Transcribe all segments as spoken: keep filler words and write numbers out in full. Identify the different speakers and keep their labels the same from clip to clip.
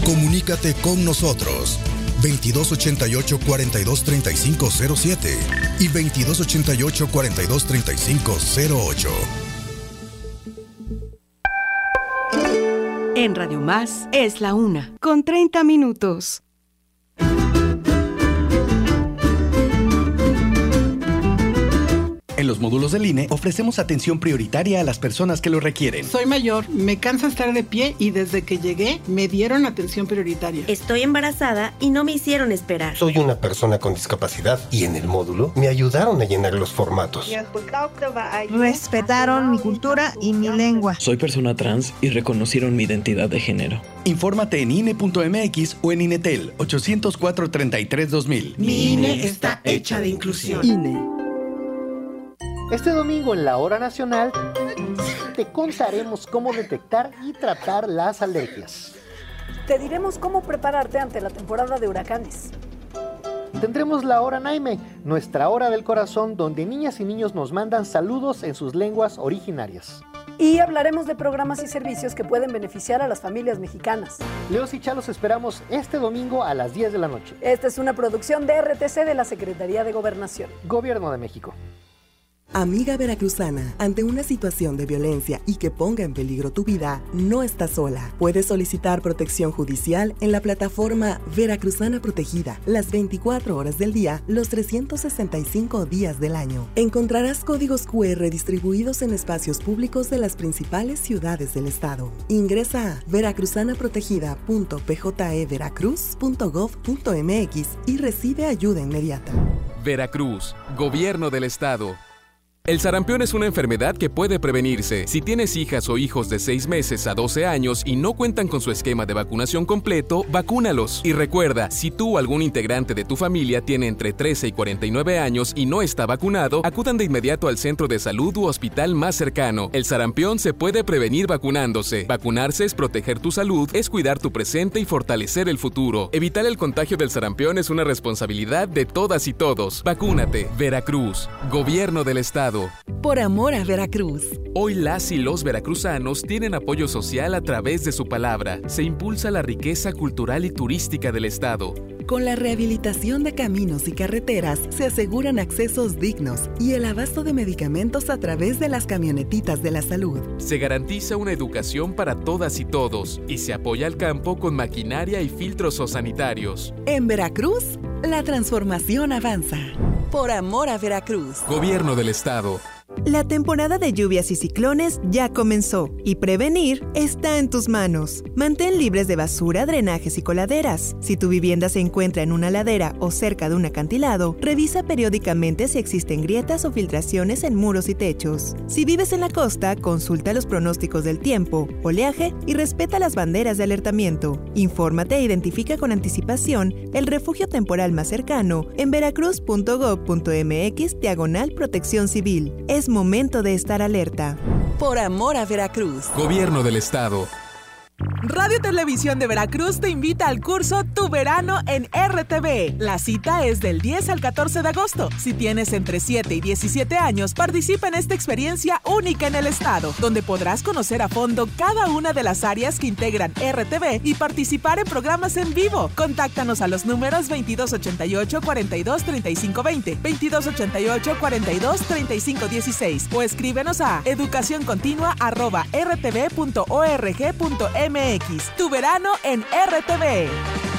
Speaker 1: Comunícate con nosotros. veintidós ochenta y ocho, cuarenta y dos, treinta y cinco cero siete y veintidós ochenta y ocho, cuarenta y dos, treinta y cinco cero ocho.
Speaker 2: En Radio Más es la una, con treinta minutos.
Speaker 3: En los módulos del I N E ofrecemos atención prioritaria a las personas que lo requieren.
Speaker 4: Soy mayor, me cansa estar de pie y desde que llegué me dieron atención prioritaria.
Speaker 5: Estoy embarazada y no me hicieron esperar.
Speaker 6: Soy una persona con discapacidad y en el módulo me ayudaron a llenar los formatos.
Speaker 7: Respetaron mi cultura y mi lengua.
Speaker 8: Soy persona trans y reconocieron mi identidad de género.
Speaker 3: Infórmate en I N E punto M X o en INETEL ochocientos cuatro, treinta y tres, dos mil.
Speaker 4: Mi I N E está hecha de inclusión.
Speaker 2: I N E.
Speaker 9: Este domingo en la Hora Nacional te contaremos cómo detectar y tratar las alergias.
Speaker 10: Te diremos cómo prepararte ante la temporada de huracanes.
Speaker 9: Tendremos la Hora Naime, nuestra hora del corazón, donde niñas y niños nos mandan saludos en sus lenguas originarias.
Speaker 10: Y hablaremos de programas y servicios que pueden beneficiar a las familias mexicanas.
Speaker 9: Leos y Chalos esperamos este domingo a las diez de la noche.
Speaker 10: Esta es una producción de R T C de la Secretaría de Gobernación.
Speaker 9: Gobierno de México.
Speaker 11: Amiga veracruzana, ante una situación de violencia y que ponga en peligro tu vida, no estás sola. Puedes solicitar protección judicial en la plataforma Veracruzana Protegida, las veinticuatro horas del día, los trescientos sesenta y cinco días del año. Encontrarás códigos cu erre distribuidos en espacios públicos de las principales ciudades del estado. Ingresa a veracruzanaprotegida punto p j e veracruz punto gov punto m x y recibe ayuda inmediata.
Speaker 12: Veracruz, Gobierno del Estado. El sarampión es una enfermedad que puede prevenirse. Si tienes hijas o hijos de seis meses a doce años y no cuentan con su esquema de vacunación completo, vacúnalos. Y recuerda, si tú o algún integrante de tu familia tiene entre trece y cuarenta y nueve años y no está vacunado, acudan de inmediato al centro de salud u hospital más cercano. El sarampión se puede prevenir vacunándose. Vacunarse es proteger tu salud, es cuidar tu presente y fortalecer el futuro. Evitar el contagio del sarampión es una responsabilidad de todas y todos. Vacúnate. Veracruz, Gobierno del Estado.
Speaker 11: Por amor a Veracruz.
Speaker 12: Hoy las y los veracruzanos tienen apoyo social a través de su palabra. Se impulsa la riqueza cultural y turística del estado.
Speaker 11: Con la rehabilitación de caminos y carreteras se aseguran accesos dignos y el abasto de medicamentos a través de las camionetitas de la salud.
Speaker 12: Se garantiza una educación para todas y todos y se apoya al campo con maquinaria y filtros sanitarios.
Speaker 11: En Veracruz, la transformación avanza. Por amor a Veracruz.
Speaker 12: Gobierno del Estado.
Speaker 13: La temporada de lluvias y ciclones ya comenzó y prevenir está en tus manos. Mantén libres de basura, drenajes y coladeras. Si tu vivienda se encuentra en una ladera o cerca de un acantilado, revisa periódicamente si existen grietas o filtraciones en muros y techos. Si vives en la costa, consulta los pronósticos del tiempo, oleaje y respeta las banderas de alertamiento. Infórmate e identifica con anticipación el refugio temporal más cercano en veracruz punto gov punto m x diagonal protección civil. Es momento de estar alerta.
Speaker 11: Por amor a Veracruz.
Speaker 12: Gobierno del Estado.
Speaker 14: Radio Televisión de Veracruz te invita al curso Tu Verano en R T V. La cita es del diez al catorce de agosto. Si tienes entre siete y diecisiete años, participa en esta experiencia única en el estado, donde podrás conocer a fondo cada una de las áreas que integran R T V y participar en programas en vivo. Contáctanos a los números veintidós ochenta y ocho, cuarenta y dos, treinta y cinco veinte, veintidós ochenta y ocho, cuarenta y dos, treinta y cinco dieciséis o escríbenos a educacioncontinua arroba r t v punto org punto m x. Tu verano en R T V.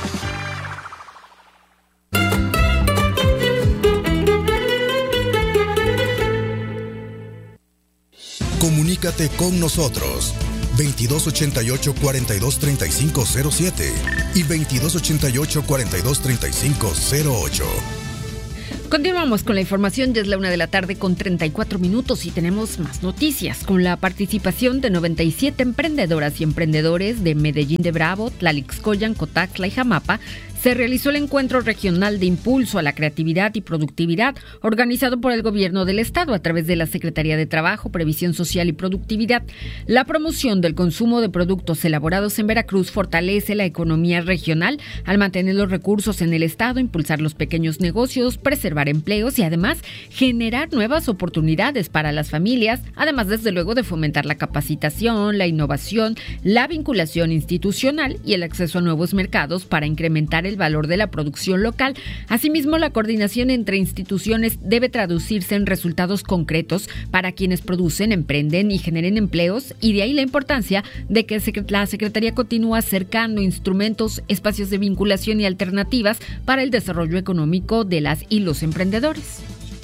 Speaker 1: Comunícate con nosotros. veintidós ochenta y ocho, cuarenta y dos, treinta y cinco cero siete y veintidós ochenta y ocho, cuarenta y dos, treinta y cinco cero ocho.
Speaker 15: Continuamos con la información, ya es la una de la tarde con treinta y cuatro minutos y tenemos más noticias. Con la participación de noventa y siete emprendedoras y emprendedores de Medellín de Bravo, Tlalixcoyan, Cotaxla y Jamapa, se realizó el Encuentro Regional de Impulso a la Creatividad y Productividad, organizado por el Gobierno del Estado a través de la Secretaría de Trabajo, Previsión Social y Productividad. La promoción del consumo de productos elaborados en Veracruz fortalece la economía regional al mantener los recursos en el Estado, impulsar los pequeños negocios, preservar empleos y además generar nuevas oportunidades para las familias, además desde luego de fomentar la capacitación, la innovación, la vinculación institucional y el acceso a nuevos mercados para incrementar el valor de la producción local. Asimismo, la coordinación entre instituciones debe traducirse en resultados concretos para quienes producen, emprenden y generen empleos, y de ahí la importancia de que la Secretaría continúe acercando instrumentos, espacios de vinculación y alternativas para el desarrollo económico de las y los emprendedores.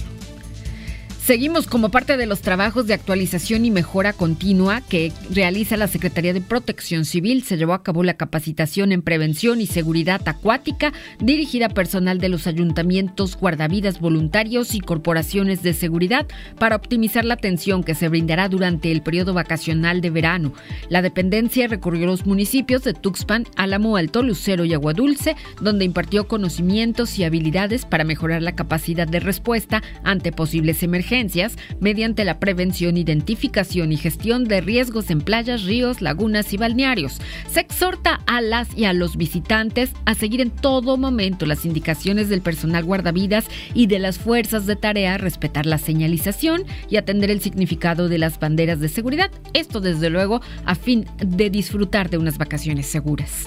Speaker 15: Seguimos como parte de los trabajos de actualización y mejora continua que realiza la Secretaría de Protección Civil. Se llevó a cabo la capacitación en prevención y seguridad acuática dirigida a personal de los ayuntamientos, guardavidas voluntarios y corporaciones de seguridad para optimizar la atención que se brindará durante el periodo vacacional de verano. La dependencia recorrió los municipios de Tuxpan, Álamo Alto, Lucero y Aguadulce, donde impartió conocimientos y habilidades para mejorar la capacidad de respuesta ante posibles emergencias mediante la prevención, identificación y gestión de riesgos en playas, ríos, lagunas y balnearios. Se exhorta a las y a los visitantes a seguir en todo momento las indicaciones del personal guardavidas y de las fuerzas de tarea, respetar la señalización y atender el significado de las banderas de seguridad. Esto, desde luego, a fin de disfrutar de unas vacaciones seguras.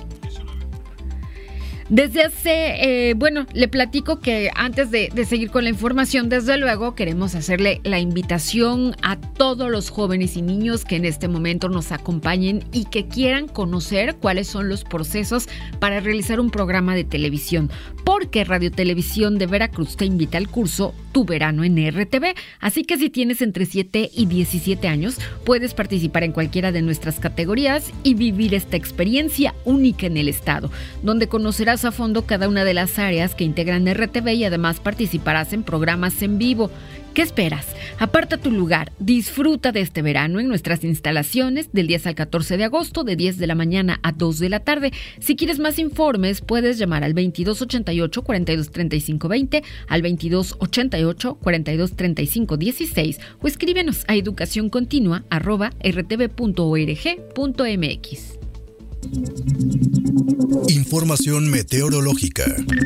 Speaker 15: Desde hace, eh, bueno, le platico que antes de, de seguir con la información, desde luego queremos hacerle la invitación a todos los jóvenes y niños que en este momento nos acompañen y que quieran conocer cuáles son los procesos para realizar un programa de televisión, porque Radio Televisión de Veracruz te invita al curso Tu Verano en R T V. Así que si tienes entre siete y diecisiete años, puedes participar en cualquiera de nuestras categorías y vivir esta experiencia única en el estado, donde conocerás a fondo cada una de las áreas que integran R T V y además participarás en programas en vivo. ¿Qué esperas? Aparta tu lugar, disfruta de este verano en nuestras instalaciones del diez al catorce de agosto, de diez de la mañana a dos de la tarde. Si quieres más informes, puedes llamar al veintidós ochenta y ocho, cuarenta y dos treinta y cinco veinte, al veintidós ochenta y ocho, cuarenta y dos treinta y cinco dieciséis o escríbenos a educacioncontinua arroba r t v punto org punto m x.
Speaker 1: Información meteorológica.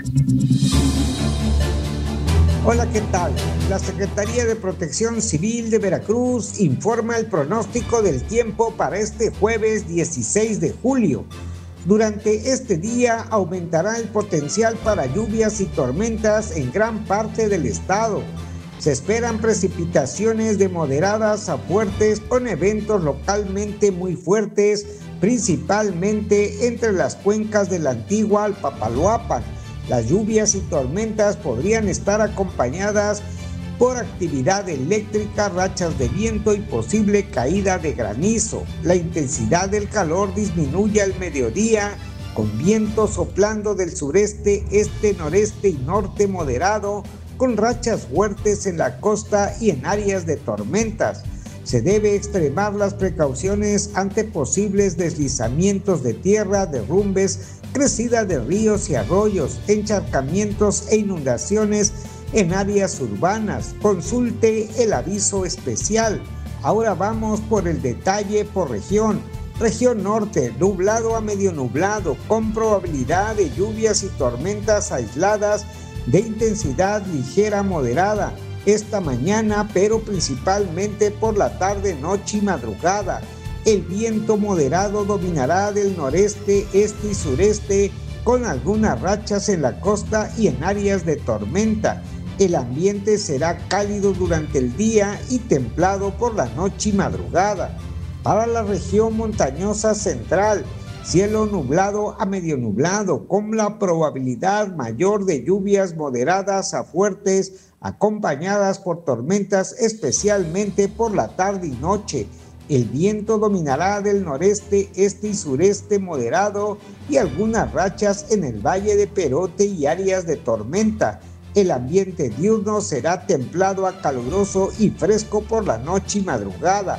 Speaker 16: Hola, ¿qué tal? La Secretaría de Protección Civil de Veracruz informa el pronóstico del tiempo para este jueves dieciséis de julio. Durante este día aumentará el potencial para lluvias y tormentas en gran parte del estado. Se esperan precipitaciones de moderadas a fuertes con eventos localmente muy fuertes, principalmente entre las cuencas de la antigua Alpapaloapan. Las lluvias y tormentas podrían estar acompañadas por actividad eléctrica, rachas de viento y posible caída de granizo. La intensidad del calor disminuye al mediodía, con viento soplando del sureste, este, noreste y norte moderado, con rachas fuertes en la costa y en áreas de tormentas. Se debe extremar las precauciones ante posibles deslizamientos de tierra, derrumbes, crecida de ríos y arroyos, encharcamientos e inundaciones en áreas urbanas. Consulte el aviso especial. Ahora vamos por el detalle por región. Región norte, nublado a medio nublado, con probabilidad de lluvias y tormentas aisladas de intensidad ligera a moderada esta mañana, pero principalmente por la tarde, noche y madrugada. El viento moderado dominará del noreste, este y sureste, con algunas rachas en la costa y en áreas de tormenta. El ambiente será cálido durante el día y templado por la noche y madrugada. Para la región montañosa central, cielo nublado a medio nublado, con la probabilidad mayor de lluvias moderadas a fuertes, acompañadas por tormentas, especialmente por la tarde y noche. El viento dominará del noreste, este y sureste moderado y algunas rachas en el Valle de Perote y áreas de tormenta. El ambiente diurno será templado a caluroso y fresco por la noche y madrugada.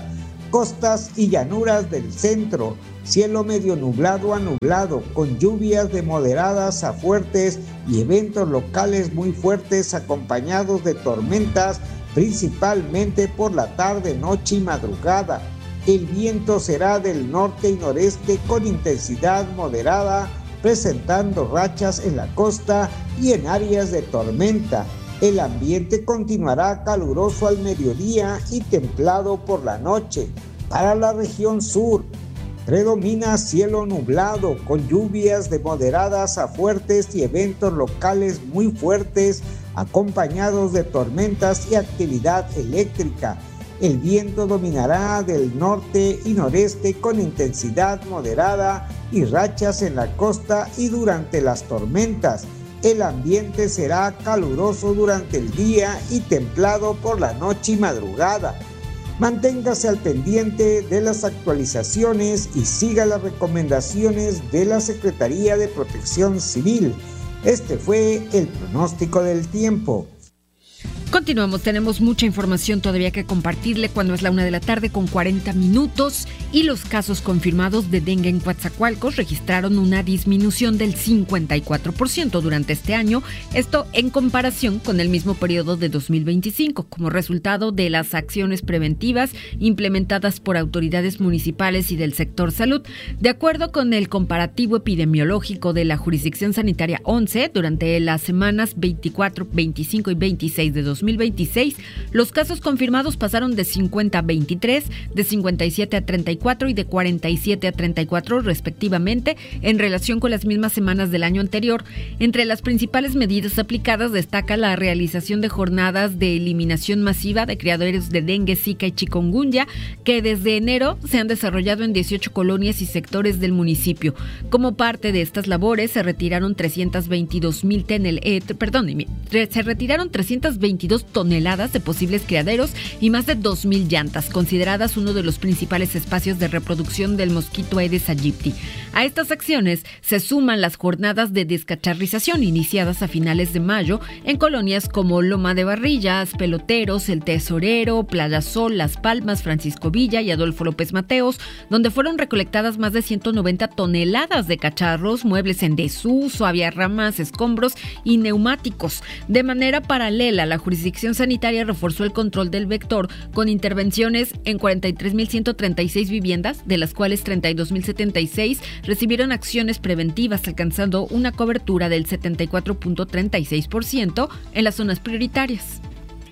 Speaker 16: costas y llanuras del centro. Cielo medio nublado a nublado, con lluvias de moderadas a fuertes y eventos locales muy fuertes acompañados de tormentas, principalmente por la tarde, noche y madrugada. El viento será del norte y noreste con intensidad moderada, presentando rachas en la costa y en áreas de tormenta. El ambiente continuará caluroso al mediodía y templado por la noche. Para la región sur, predomina cielo nublado con lluvias de moderadas a fuertes y eventos locales muy fuertes acompañados de tormentas y actividad eléctrica. El viento dominará del norte y noreste con intensidad moderada y rachas en la costa y durante las tormentas. El ambiente será caluroso durante el día y templado por la noche y madrugada. Manténgase al pendiente de las actualizaciones y siga las recomendaciones de la Secretaría de Protección Civil. Este fue el pronóstico del tiempo.
Speaker 15: Continuamos, tenemos mucha información todavía que compartirle cuando es la una de la tarde con cuarenta minutos y los casos confirmados de dengue en Coatzacoalcos registraron una disminución del cincuenta y cuatro por ciento durante este año, esto en comparación con el mismo periodo de dos mil veinticinco, como resultado de las acciones preventivas implementadas por autoridades municipales y del sector salud. De acuerdo con el comparativo epidemiológico de la Jurisdicción Sanitaria once, durante las semanas veinticuatro, veinticinco y veintiséis de dos mil veintiséis, los casos confirmados pasaron de cincuenta a veintitrés, de cincuenta y siete a treinta y cuatro y de cuarenta y siete a treinta y cuatro respectivamente en relación con las mismas semanas del año anterior. Entre las principales medidas aplicadas destaca la realización de jornadas de eliminación masiva de criaderos de dengue, zika y chikungunya que desde enero se han desarrollado en dieciocho colonias y sectores del municipio. Como parte de estas labores se retiraron trescientos veintidós mil tenel, eh, perdón, se retiraron trescientos veintidós toneladas de posibles criaderos y más de dos mil llantas, consideradas uno de los principales espacios de reproducción del mosquito Aedes aegypti. A estas acciones se suman las jornadas de descacharrización iniciadas a finales de mayo en colonias como Loma de Barrillas, Peloteros, El Tesorero, Playa Sol, Las Palmas, Francisco Villa y Adolfo López Mateos, donde fueron recolectadas más de ciento noventa toneladas de cacharros, muebles en desuso, había ramas, escombros y neumáticos. De manera paralela, la jurisdicción sanitaria reforzó el control del vector con intervenciones en cuarenta y tres mil ciento treinta y seis viviendas, de las cuales treinta y dos mil setenta y seis recibieron acciones preventivas, alcanzando una cobertura del setenta y cuatro punto treinta y seis por ciento en las zonas prioritarias.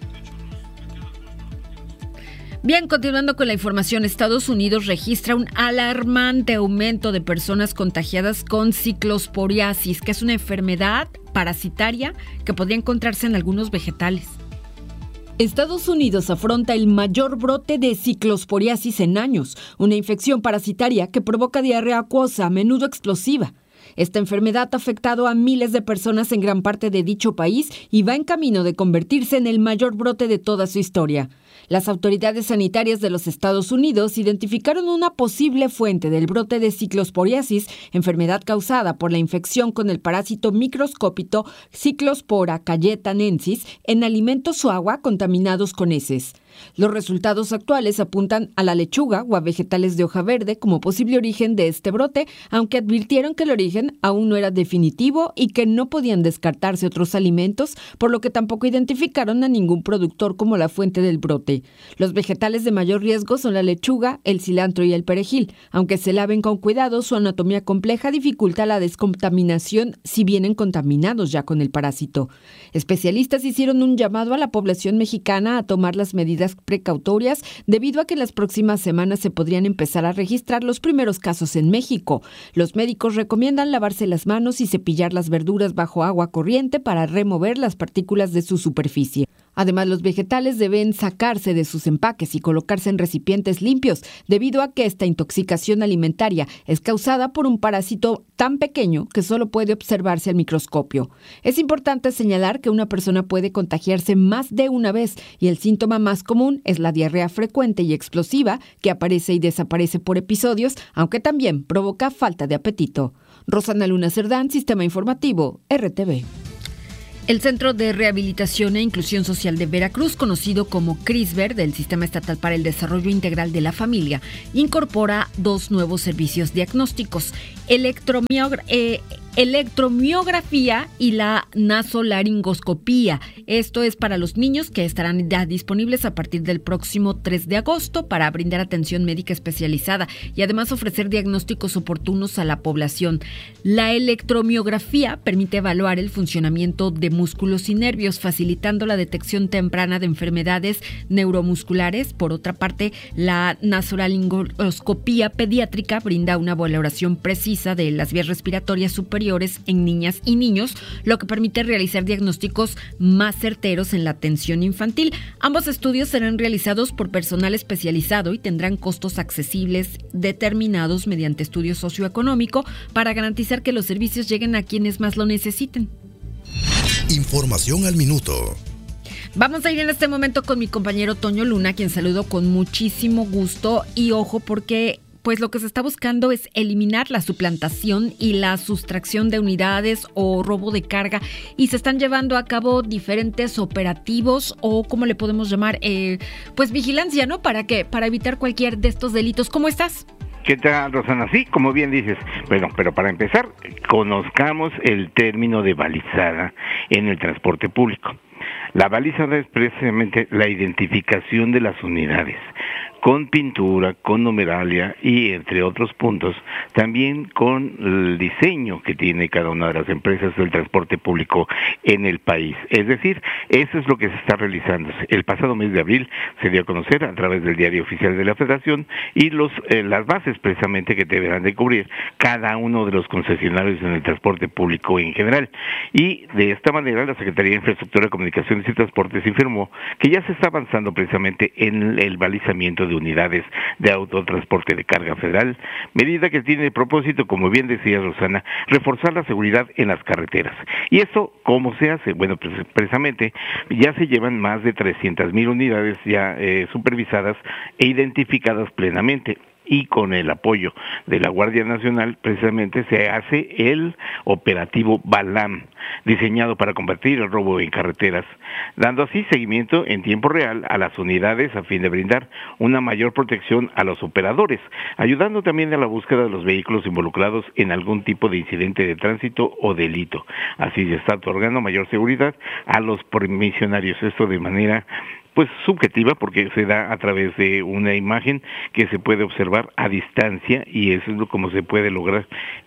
Speaker 15: Bien, continuando con la información, Estados Unidos registra un alarmante aumento de personas contagiadas con ciclosporiasis, que es una enfermedad parasitaria que podría encontrarse en algunos vegetales. Estados Unidos afronta el mayor brote de ciclosporiasis en años, una infección parasitaria que provoca diarrea acuosa, a menudo explosiva. Esta enfermedad ha afectado a miles de personas en gran parte de dicho país y va en camino de convertirse en el mayor brote de toda su historia. Las autoridades sanitarias de los Estados Unidos identificaron una posible fuente del brote de ciclosporiasis, enfermedad causada por la infección con el parásito microscópico Cyclospora cayetanensis, en alimentos o agua contaminados con heces. Los resultados actuales apuntan a la lechuga o a vegetales de hoja verde como posible origen de este brote, aunque advirtieron que el origen aún no era definitivo y que no podían descartarse otros alimentos, por lo que tampoco identificaron a ningún productor como la fuente del brote. Los vegetales de mayor riesgo son la lechuga, el cilantro y el perejil. Aunque se laven con cuidado, su anatomía compleja dificulta la descontaminación si vienen contaminados ya con el parásito. Especialistas hicieron un llamado a la población mexicana a tomar las medidas precautorias debido a que en las próximas semanas se podrían empezar a registrar los primeros casos en México. Los médicos recomiendan lavarse las manos y cepillar las verduras bajo agua corriente para remover las partículas de su superficie. Además, los vegetales deben sacarse de sus empaques y colocarse en recipientes limpios, debido a que esta intoxicación alimentaria es causada por un parásito tan pequeño que solo puede observarse al microscopio. Es importante señalar que una persona puede contagiarse más de una vez y el síntoma más común es la diarrea frecuente y explosiva que aparece y desaparece por episodios, aunque también provoca falta de apetito. Rosana Luna Cerdán, Sistema Informativo, R T V. El Centro de Rehabilitación e Inclusión Social de Veracruz, conocido como CRISVER, del Sistema Estatal para el Desarrollo Integral de la Familia, incorpora dos nuevos servicios diagnósticos, electromiogra- eh, electromiografía y la nasolaringoscopía. Esto es para los niños, que estarán ya disponibles a partir del próximo tres de agosto para brindar atención médica especializada y además ofrecer diagnósticos oportunos a la población. La electromiografía permite evaluar el funcionamiento de músculos y nervios, facilitando la detección temprana de enfermedades neuromusculares. Por otra parte, la nasolaringoscopía pediátrica brinda una valoración precisa de las vías respiratorias superiores en niñas y niños, lo que permite realizar diagnósticos más certeros en la atención infantil. Ambos estudios serán realizados por personal especializado y tendrán costos accesibles determinados mediante estudio socioeconómico para garantizar que los servicios lleguen a quienes más lo necesiten.
Speaker 1: Información al minuto.
Speaker 15: Vamos a ir en este momento con mi compañero Toño Luna, quien saludo con muchísimo gusto, y ojo porque pues lo que se está buscando es eliminar la suplantación y la sustracción de unidades o robo de carga, y se están llevando a cabo diferentes operativos o, ¿cómo le podemos llamar? Eh, pues vigilancia, ¿no? Para que para evitar cualquier de estos delitos. ¿Cómo estás?
Speaker 17: ¿Qué tal, Rosana? Sí, como bien dices. Bueno, pero para empezar, conozcamos el término de balizada en el transporte público. La balizada es precisamente la identificación de las unidades, con pintura, con numeralia y entre otros puntos, también con el diseño que tiene cada una de las empresas del transporte público en el país. Es decir, eso es lo que se está realizando. El pasado mes de abril se dio a conocer a través del Diario Oficial de la Federación y los eh, las bases precisamente que deberán de cubrir cada uno de los concesionarios en el transporte público en general. Y de esta manera la Secretaría de Infraestructura, Comunicaciones y Transportes informó que ya se está avanzando precisamente en el balizamiento de unidades de autotransporte de carga federal, medida que tiene el propósito, como bien decía Rosana, reforzar la seguridad en las carreteras. ¿Y esto cómo se hace? Bueno, pues precisamente ya se llevan más de trescientas mil unidades ya eh, supervisadas e identificadas plenamente. Y con el apoyo de la Guardia Nacional, precisamente se hace el operativo Balam, diseñado para combatir el robo en carreteras, dando así seguimiento en tiempo real a las unidades a fin de brindar una mayor protección a los operadores, ayudando también a la búsqueda de los vehículos involucrados en algún tipo de incidente de tránsito o delito. Así se está otorgando mayor seguridad a los permisionarios, esto de manera pues subjetiva, porque se da a través de una imagen que se puede observar a distancia, y eso es como se puede lograr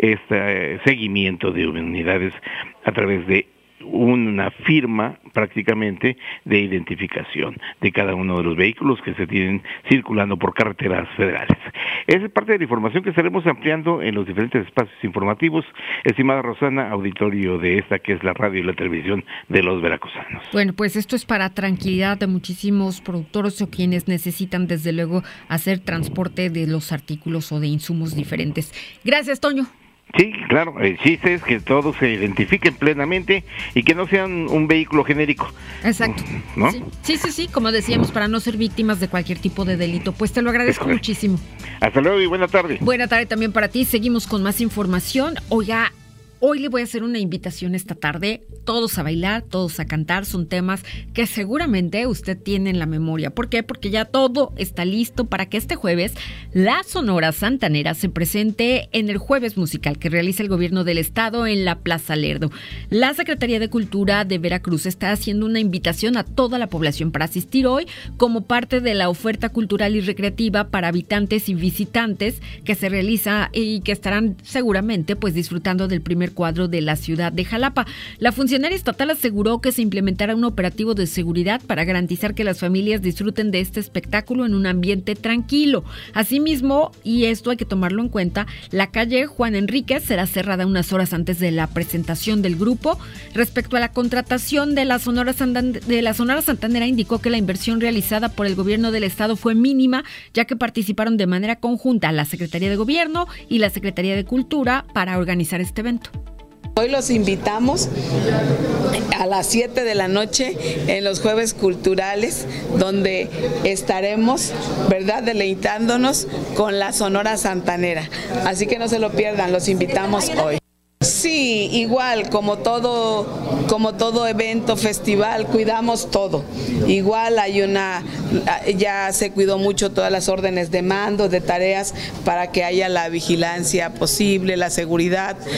Speaker 17: este seguimiento de unidades a través de una firma prácticamente de identificación de cada uno de los vehículos que se tienen circulando por carreteras federales. Esa es parte de la información que estaremos ampliando en los diferentes espacios informativos. Estimada Rosana, auditorio de esta que es la radio y la televisión de los veracruzanos.
Speaker 15: Bueno, pues esto es para tranquilidad de muchísimos productores o quienes necesitan desde luego hacer transporte de los artículos o de insumos diferentes. Gracias, Toño.
Speaker 17: Sí, claro, el chiste es que todos se identifiquen plenamente y que no sean un vehículo genérico.
Speaker 15: Exacto.
Speaker 17: ¿No?
Speaker 15: Sí, sí, sí, sí, como decíamos, para no ser víctimas de cualquier tipo de delito. Pues te lo agradezco muchísimo.
Speaker 17: Hasta luego y buena tarde.
Speaker 15: Buena tarde también para ti. Seguimos con más información. Oiga, hoy le voy a hacer una invitación esta tarde, todos a bailar, todos a cantar. Son temas que seguramente usted tiene en la memoria. ¿Por qué? Porque ya todo está listo para que este jueves la Sonora Santanera se presente en el Jueves Musical que realiza el gobierno del estado en la Plaza Lerdo. La Secretaría de Cultura de Veracruz está haciendo una invitación a toda la población para asistir hoy como parte de la oferta cultural y recreativa para habitantes y visitantes que se realiza y que estarán seguramente pues disfrutando del primer cuadro de la ciudad de Jalapa. La funcionaria estatal aseguró que se implementará un operativo de seguridad para garantizar que las familias disfruten de este espectáculo en un ambiente tranquilo. Asimismo, y esto hay que tomarlo en cuenta, la calle Juan Enríquez será cerrada unas horas antes de la presentación del grupo. Respecto a la contratación de la Sonora Santan- de la Sonora Santanera, indicó que la inversión realizada por el gobierno del estado fue mínima, ya que participaron de manera conjunta la Secretaría de Gobierno y la Secretaría de Cultura para organizar este evento.
Speaker 18: Hoy los invitamos a las siete de la noche en los Jueves Culturales, donde estaremos, ¿verdad?, deleitándonos con la Sonora Santanera. Así que no se lo pierdan, los invitamos hoy. Sí, igual, como todo, como todo evento, festival, cuidamos todo. Igual hay una, ya se cuidó mucho todas las órdenes de mando, de tareas, para que haya la vigilancia posible, la seguridad.